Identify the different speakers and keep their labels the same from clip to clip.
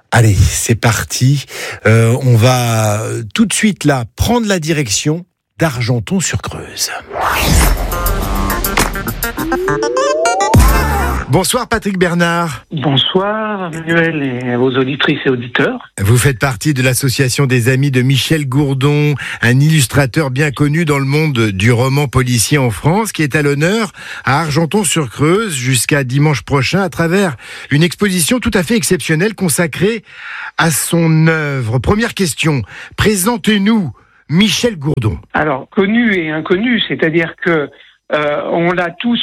Speaker 1: Allez, c'est parti. On va tout de suite là prendre la direction d'Argenton-sur-Creuse. Bonsoir Patrick Bernard.
Speaker 2: Bonsoir Manuel et aux auditrices et auditeurs.
Speaker 1: Vous faites partie de l'association des Amis de Michel Gourdon, un illustrateur bien connu dans le monde du roman policier en France, qui est à l'honneur à Argenton-sur-Creuse jusqu'à dimanche prochain à travers une exposition tout à fait exceptionnelle consacrée à son œuvre. Première question, présentez-nous Michel Gourdon.
Speaker 2: Alors, connu et inconnu, c'est-à-dire que on l'a tous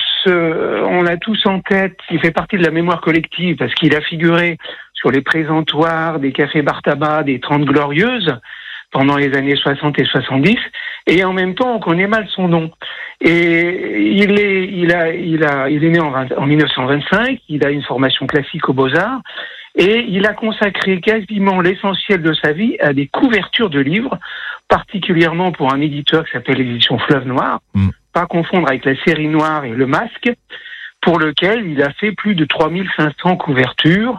Speaker 2: en tête. Il fait partie de la mémoire collective parce qu'il a figuré sur les présentoirs des cafés bar tabac des 30 Glorieuses pendant les années 60 et 70, et en même temps on connaît mal son nom. Et il est né en 1925. Il a une formation classique aux Beaux-Arts. Et il a consacré quasiment l'essentiel de sa vie à des couvertures de livres, particulièrement pour un éditeur qui s'appelle l'édition Fleuve Noir, pas confondre avec la série Noire et Le Masque, pour lequel il a fait plus de 3500 couvertures.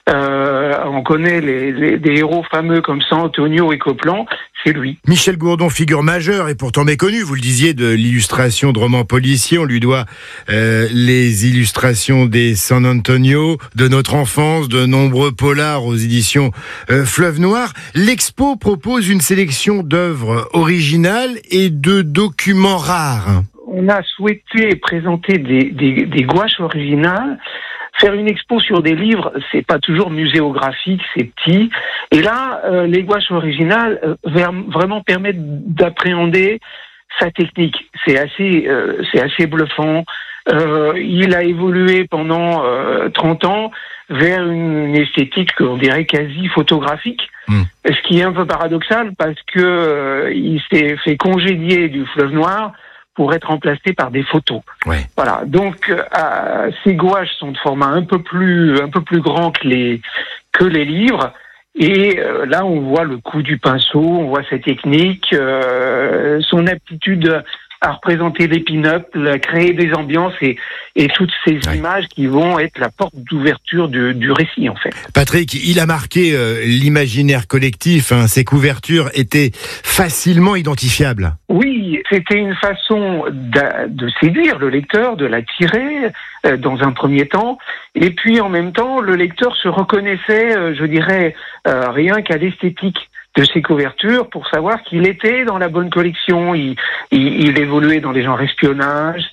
Speaker 2: On connaît des héros fameux comme San Antonio et Copland, c'est lui.
Speaker 1: Michel Gourdon, figure majeure et pourtant méconnue, vous le disiez, de l'illustration de romans policiers. On lui doit les illustrations des San Antonio, de notre enfance, de nombreux polars aux éditions Fleuve Noir. L'expo propose une sélection d'œuvres originales et de documents rares.
Speaker 2: On a souhaité présenter des gouaches originales. Faire une expo sur des livres, c'est pas toujours muséographique, c'est petit. Et là, les gouaches originales vraiment permettent d'appréhender sa technique. C'est assez bluffant. Il a évolué pendant 30 ans vers une esthétique qu'on dirait quasi photographique. Ce qui est un peu paradoxal parce que il s'est fait congédier du Fleuve Noir pour être remplacé par des photos.
Speaker 1: Ouais.
Speaker 2: Voilà. Donc, ces gouaches sont de format un peu plus grand que les livres. Et là, on voit le coup du pinceau, on voit sa technique, son aptitude à représenter les pin-up, à créer des ambiances et toutes ces images qui vont être la porte d'ouverture du récit, en fait.
Speaker 1: Patrick, il a marqué l'imaginaire collectif. Ses couvertures étaient facilement identifiables.
Speaker 2: Oui, c'était une façon de séduire le lecteur, de l'attirer dans un premier temps. Et puis, en même temps, le lecteur se reconnaissait, je dirais, rien qu'à l'esthétique de ses couvertures pour savoir qu'il était dans la bonne collection. Il évoluait dans les genres espionnage,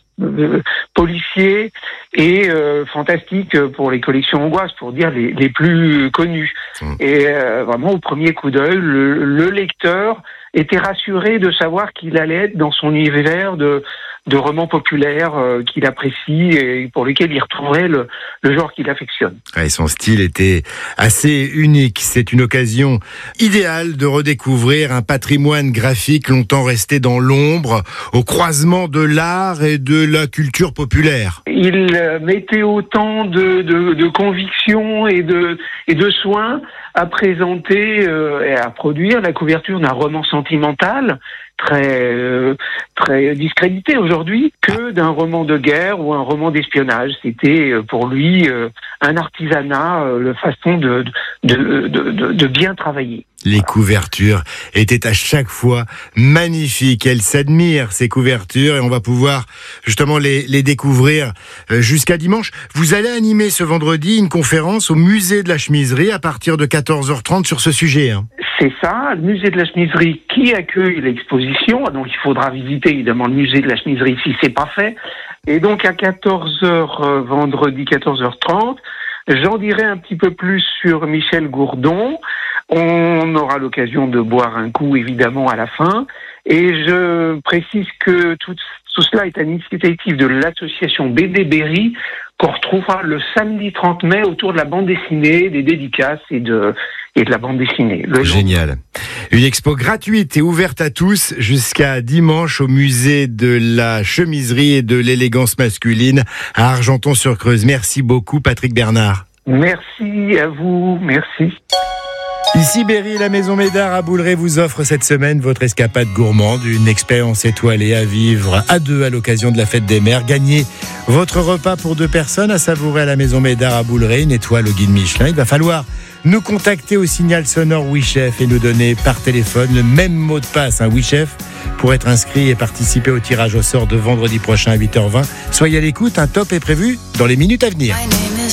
Speaker 2: policier et fantastique pour les collections angoisses, pour dire les plus connues. Et vraiment, au premier coup d'œil, le lecteur était rassuré de savoir qu'il allait être dans son univers de romans populaires qu'il apprécie et pour lesquels il retrouverait le genre qu'il affectionne.
Speaker 1: Et son style était assez unique. C'est une occasion idéale de redécouvrir un patrimoine graphique longtemps resté dans l'ombre, au croisement de l'art et de la culture populaire.
Speaker 2: Il mettait autant de conviction et de soins à présenter et à produire la couverture d'un roman sentimental très discrédité aujourd'hui que d'un roman de guerre ou un roman d'espionnage. C'était pour lui un artisanat, la façon de bien travailler.
Speaker 1: Les couvertures étaient à chaque fois magnifiques. Elles s'admirent, ces couvertures, et on va pouvoir justement les découvrir jusqu'à dimanche. Vous allez animer ce vendredi une conférence au musée de la Chemiserie à partir de 14h30 sur ce sujet.
Speaker 2: C'est ça, le musée de la Chemiserie qui accueille l'exposition. Donc il faudra visiter évidemment le musée de la Chemiserie si c'est pas fait. Et donc à 14h, vendredi 14h30, j'en dirai un petit peu plus sur Michel Gourdon. On aura l'occasion de boire un coup, évidemment, à la fin. Et je précise que tout cela est à l'initiative de l'association BD Berry, qu'on retrouvera le samedi 30 mai autour de la bande dessinée, des dédicaces et de la bande dessinée.
Speaker 1: Génial. Une expo gratuite et ouverte à tous jusqu'à dimanche au musée de la Chemiserie et de l'élégance masculine à Argenton-sur-Creuse. Merci beaucoup, Patrick Bernard.
Speaker 2: Merci à vous. Merci.
Speaker 1: Ici Berry, la Maison Médard à Bouleret vous offre cette semaine votre escapade gourmande, une expérience étoilée à vivre à deux à l'occasion de la fête des mères. Gagnez votre repas pour 2 personnes à savourer à la Maison Médard à Bouleret, une étoile au guide Michelin. Il va falloir nous contacter au signal sonore WeChef et nous donner par téléphone le même mot de passe, WeChef, pour être inscrit et participer au tirage au sort de vendredi prochain à 8h20. Soyez à l'écoute, un top est prévu dans les minutes à venir.